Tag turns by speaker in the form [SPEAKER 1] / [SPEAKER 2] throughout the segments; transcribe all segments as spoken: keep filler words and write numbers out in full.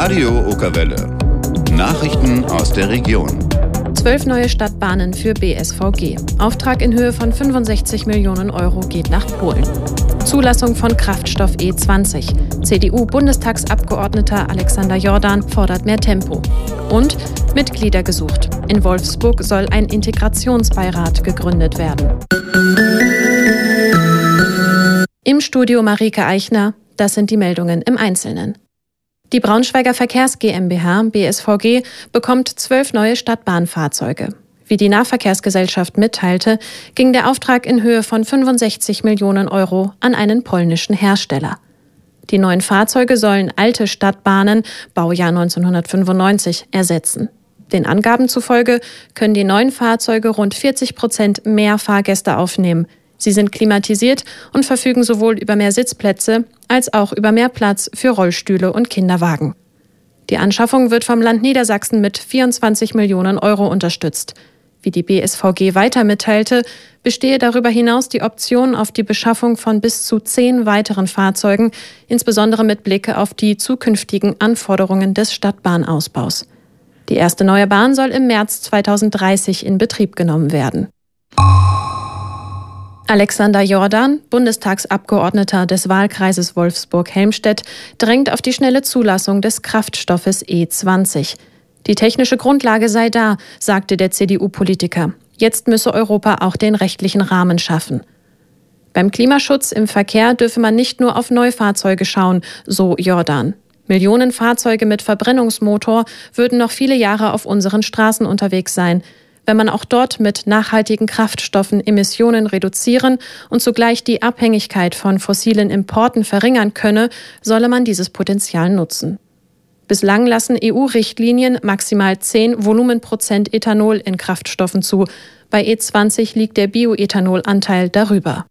[SPEAKER 1] Radio Okerwelle. Nachrichten aus der Region.
[SPEAKER 2] Zwölf neue Stadtbahnen für B S V G. Auftrag in Höhe von fünfundsechzig Millionen Euro geht nach Polen. Zulassung von Kraftstoff E zwanzig. C D U-Bundestagsabgeordneter Alexander Jordan fordert mehr Tempo. Und Mitglieder gesucht. In Wolfsburg soll ein Integrationsbeirat gegründet werden. Im Studio Marike Eichner. Das sind die Meldungen im Einzelnen. Die Braunschweiger Verkehrs GmbH, B S V G, bekommt zwölf neue Stadtbahnfahrzeuge. Wie die Nahverkehrsgesellschaft mitteilte, ging der Auftrag in Höhe von fünfundsechzig Millionen Euro an einen polnischen Hersteller. Die neuen Fahrzeuge sollen alte Stadtbahnen, Baujahr neunzehnhundertfünfundneunzig, ersetzen. Den Angaben zufolge können die neuen Fahrzeuge rund vierzig Prozent mehr Fahrgäste aufnehmen. Sie sind klimatisiert und verfügen sowohl über mehr Sitzplätze als auch über mehr Platz für Rollstühle und Kinderwagen. Die Anschaffung wird vom Land Niedersachsen mit vierundzwanzig Millionen Euro unterstützt. Wie die B S V G weiter mitteilte, bestehe darüber hinaus die Option auf die Beschaffung von bis zu zehn weiteren Fahrzeugen, insbesondere mit Blick auf die zukünftigen Anforderungen des Stadtbahnausbaus. Die erste neue Bahn soll im März zweitausenddreißig in Betrieb genommen werden. Alexander Jordan, Bundestagsabgeordneter des Wahlkreises Wolfsburg-Helmstedt, drängt auf die schnelle Zulassung des Kraftstoffes E zwanzig. Die technische Grundlage sei da, sagte der C D U-Politiker. Jetzt müsse Europa auch den rechtlichen Rahmen schaffen. Beim Klimaschutz im Verkehr dürfe man nicht nur auf Neufahrzeuge schauen, so Jordan. Millionen Fahrzeuge mit Verbrennungsmotor würden noch viele Jahre auf unseren Straßen unterwegs sein. Wenn man auch dort mit nachhaltigen Kraftstoffen Emissionen reduzieren und zugleich die Abhängigkeit von fossilen Importen verringern könne, solle man dieses Potenzial nutzen. Bislang lassen E U-Richtlinien maximal zehn Volumenprozent Ethanol in Kraftstoffen zu. Bei E zwanzig liegt der Bioethanolanteil darüber.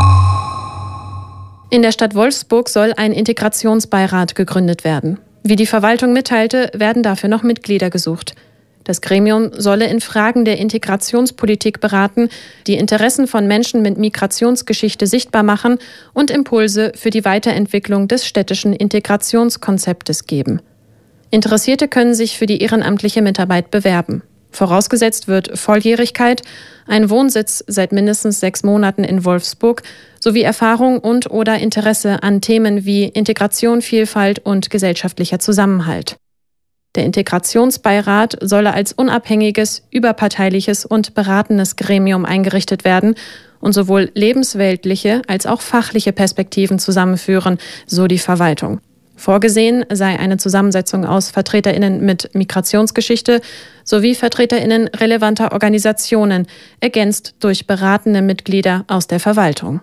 [SPEAKER 2] In der Stadt Wolfsburg soll ein Integrationsbeirat gegründet werden. Wie die Verwaltung mitteilte, werden dafür noch Mitglieder gesucht. Das Gremium solle in Fragen der Integrationspolitik beraten, die Interessen von Menschen mit Migrationsgeschichte sichtbar machen und Impulse für die Weiterentwicklung des städtischen Integrationskonzeptes geben. Interessierte können sich für die ehrenamtliche Mitarbeit bewerben. Vorausgesetzt wird Volljährigkeit, ein Wohnsitz seit mindestens sechs Monaten in Wolfsburg sowie Erfahrung und oder Interesse an Themen wie Integration, Vielfalt und gesellschaftlicher Zusammenhalt. Der Integrationsbeirat solle als unabhängiges, überparteiliches und beratendes Gremium eingerichtet werden und sowohl lebensweltliche als auch fachliche Perspektiven zusammenführen, so die Verwaltung. Vorgesehen sei eine Zusammensetzung aus VertreterInnen mit Migrationsgeschichte sowie VertreterInnen relevanter Organisationen, ergänzt durch beratende Mitglieder aus der Verwaltung.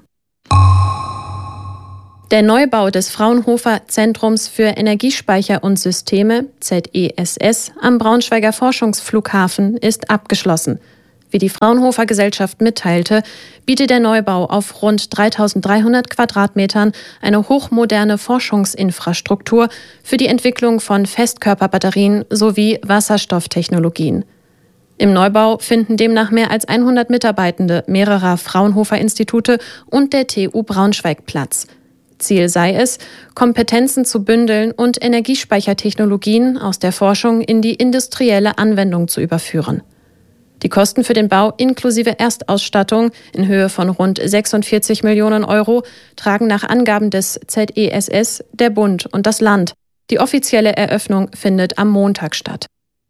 [SPEAKER 2] Der Neubau des Fraunhofer Zentrums für Energiespeicher und Systeme, Z E S S, am Braunschweiger Forschungsflughafen ist abgeschlossen. Wie die Fraunhofer Gesellschaft mitteilte, bietet der Neubau auf rund dreitausenddreihundert Quadratmetern eine hochmoderne Forschungsinfrastruktur für die Entwicklung von Festkörperbatterien sowie Wasserstofftechnologien. Im Neubau finden demnach mehr als hundert Mitarbeitende mehrerer Fraunhofer-Institute und der T U Braunschweig Platz. Ziel sei es, Kompetenzen zu bündeln und Energiespeichertechnologien aus der Forschung in die industrielle Anwendung zu überführen. Die Kosten für den Bau inklusive Erstausstattung in Höhe von rund sechsundvierzig Millionen Euro tragen nach Angaben des Z E S S der Bund und das Land. Die offizielle Eröffnung findet am Montag statt.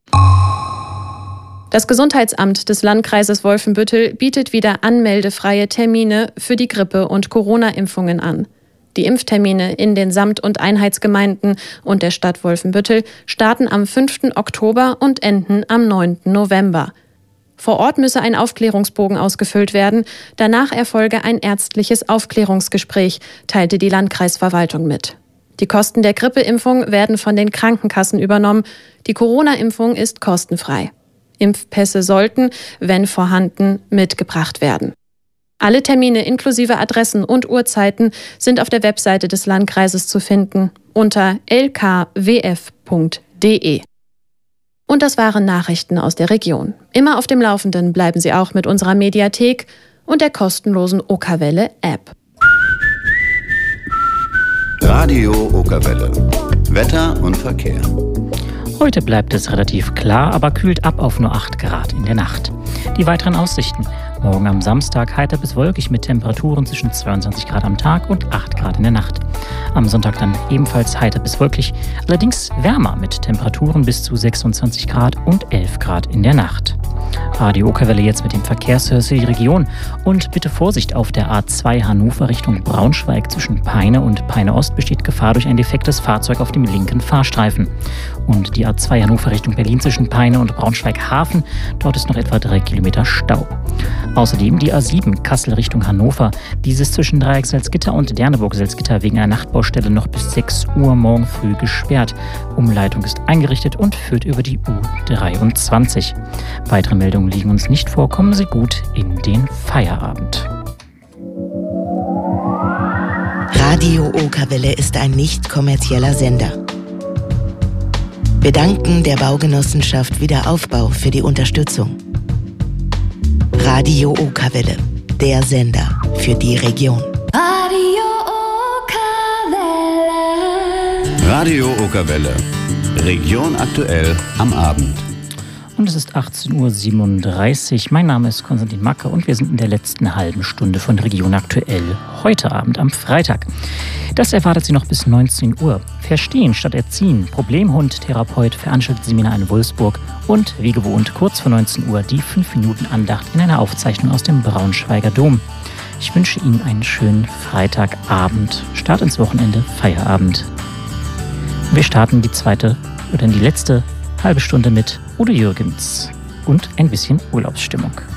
[SPEAKER 2] Das Gesundheitsamt des Landkreises Wolfenbüttel bietet wieder anmeldefreie Termine für die Grippe- und Corona-Impfungen an. Die Impftermine in den Samt- und Einheitsgemeinden und der Stadt Wolfenbüttel starten am fünften Oktober und enden am neunten November. Vor Ort müsse ein Aufklärungsbogen ausgefüllt werden. Danach erfolge ein ärztliches Aufklärungsgespräch, teilte die Landkreisverwaltung mit. Die Kosten der Grippeimpfung werden von den Krankenkassen übernommen. Die Corona-Impfung ist kostenfrei. Impfpässe sollten, wenn vorhanden, mitgebracht werden. Alle Termine inklusive Adressen und Uhrzeiten sind auf der Webseite des Landkreises zu finden unter l k w f punkt d e. Und das waren Nachrichten aus der Region. Immer auf dem Laufenden bleiben Sie auch mit unserer Mediathek und der kostenlosen Okerwelle-App.
[SPEAKER 1] Radio Okerwelle. Wetter und Verkehr.
[SPEAKER 3] Heute bleibt es relativ klar, aber kühlt ab auf nur acht Grad in der Nacht. Die weiteren Aussichten. Morgen am Samstag heiter bis wolkig mit Temperaturen zwischen zweiundzwanzig Grad am Tag und acht Grad in der Nacht. Am Sonntag dann ebenfalls heiter bis wolkig, allerdings wärmer mit Temperaturen bis zu sechsundzwanzig Grad und elf Grad in der Nacht. Radio Okerwelle jetzt mit dem Verkehrsservice für die Region. Und bitte Vorsicht, auf der A zwei Hannover Richtung Braunschweig zwischen Peine und Peine Ost besteht Gefahr durch ein defektes Fahrzeug auf dem linken Fahrstreifen. Und die A zwei Hannover Richtung Berlin zwischen Peine und Braunschweig-Hafen, dort ist noch etwa drei Kilometer Stau. Außerdem die A sieben Kassel Richtung Hannover, dieses zwischen Dreieck Salzgitter und Derneburg Salzgitter wegen einer Nachtbaustelle noch bis sechs Uhr morgen früh gesperrt. Umleitung ist eingerichtet und führt über die U dreiundzwanzig. Weitere Meldungen liegen uns nicht vor, kommen Sie gut in den Feierabend.
[SPEAKER 4] Radio Okerwelle ist ein nicht kommerzieller Sender. Wir danken der Baugenossenschaft Wiederaufbau für die Unterstützung. Radio Okerwelle, der Sender für die Region.
[SPEAKER 5] Radio Okerwelle.
[SPEAKER 1] Radio Okerwelle. Region aktuell am Abend.
[SPEAKER 3] Und es ist achtzehn Uhr siebenunddreißig. Mein Name ist Konstantin Macke und wir sind in der letzten halben Stunde von Region aktuell. Heute Abend am Freitag. Das erwartet Sie noch bis neunzehn Uhr. Verstehen statt Erziehen. Problemhund-Therapeut veranstaltet Seminar in Wolfsburg. Und wie gewohnt kurz vor neunzehn Uhr die fünf Minuten Andacht in einer Aufzeichnung aus dem Braunschweiger Dom. Ich wünsche Ihnen einen schönen Freitagabend. Start ins Wochenende, Feierabend. Wir starten die zweite oder die letzte halbe Stunde mit Udo Jürgens und ein bisschen Urlaubsstimmung.